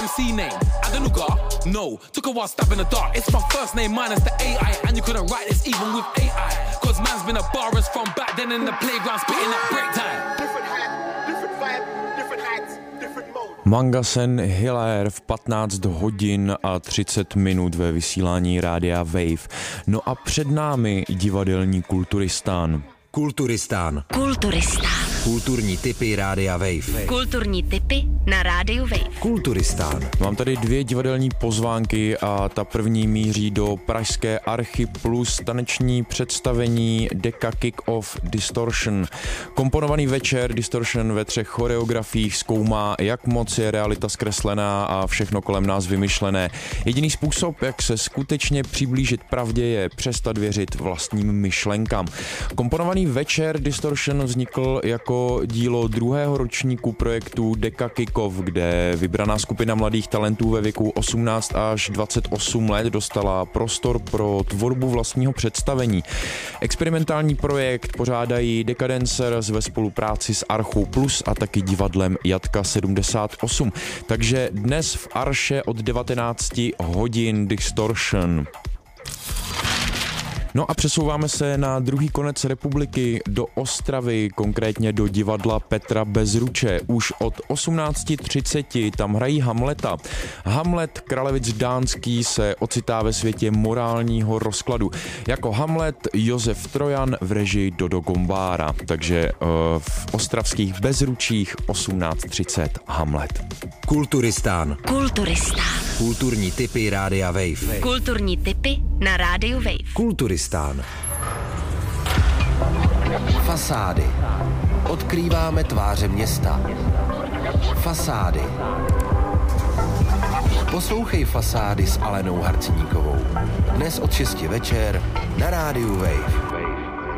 MC name? Adanuga? No, took a while stabbing the dark. It's my first name minus the AI, and you couldn't write this even with AI. Cause man's been a barist from back then in the playground spitting at break time. Different hat, different vibe, different hats, different mode. Mangasen Hilaire v 15 hodin a 30 minut ve vysílání Rádia Wave. No a před námi divadelní Kulturistán. Kulturistán. Kulturní tipy Rádia Wave. Kulturní tipy na Rádiu Wave. Kulturistán. Mám tady 2 divadelní pozvánky a ta první míří do pražské Archy plus taneční představení Deka Kick-Off Distortion. Komponovaný večer Distortion ve 3 choreografiích zkoumá, jak moc je realita zkreslená a všechno kolem nás vymyšlené. Jediný způsob, jak se skutečně přiblížit pravdě, je přestat věřit vlastním myšlenkám. Komponovaný večer Distortion vznikl jako dílo 2. ročníku projektu Deka Kick-Off, kde vybraná skupina mladých talentů ve věku 18 až 28 let dostala prostor pro tvorbu vlastního představení. Experimentální projekt pořádají Decadencers ve spolupráci s Archou Plus a taky divadlem Jatka 78. Takže dnes v Arše od 19 hodin Distortion. No a přesouváme se na druhý konec republiky do Ostravy, konkrétně do divadla Petra Bezruče. Už od 18:30 tam hrají Hamleta. Hamlet, kralevic dánský, se ocitá ve světě morálního rozkladu. Jako Hamlet Josef Trojan v režii Dodo Gombára. Takže v ostravských Bezručích 18:30 Hamlet. Kulturistán. Kulturní tipy Rádia Wave. Kulturní tipy na Rádiu Wave. Kulturistán. Fasády. Odkrýváme tváře města. Fasády. Poslouchej Fasády s Alenou Harcníkovou. Dnes od 6 večer na Rádiu Wave.